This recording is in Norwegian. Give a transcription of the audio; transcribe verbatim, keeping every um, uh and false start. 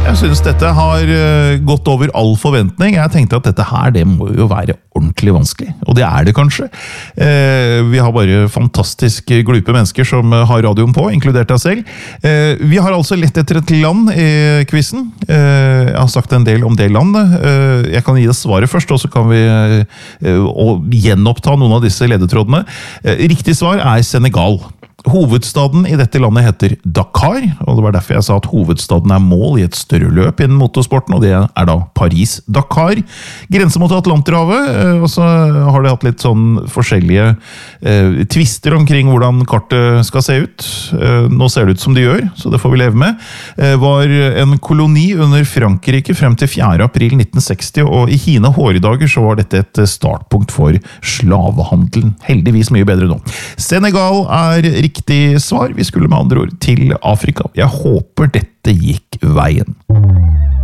Jeg synes dette har gått over all forventning. Jeg tenkte at dette her, det må jo være ordentlig vanskelig. Og det er det kanskje. Vi har bare fantastisk glupe mennesker som har radioen på, inkludert deg selv. Vi har altså lett etter et land i quizen. Jeg har sagt en del om det landet. Jeg kan gi det svaret først, og så kan vi gjenoppta noen av disse ledetrådene. Riktig svar er Senegal. Hovedstaden i dette landet heter Dakar, og det var derfor jeg sa at hovedstaden er mål i et større løp innen motorsporten, og det er da Paris-Dakar. Grense mot Atlanterhavet, og så har det hatt litt sånn forskjellige eh, twister omkring hvordan kartet skal se ut. Eh, nå ser det ut som det gjør, så det får vi leve med. Eh, var en koloni under Frankrike frem til fjerde april nitten seksti, og i hine hårdager så var dette et startpunkt for slavehandelen. Heldigvis mye bedre nå. Senegal er riktig svar. Vi skulle med andre ord til Afrika. Jeg håper dette gikk veien.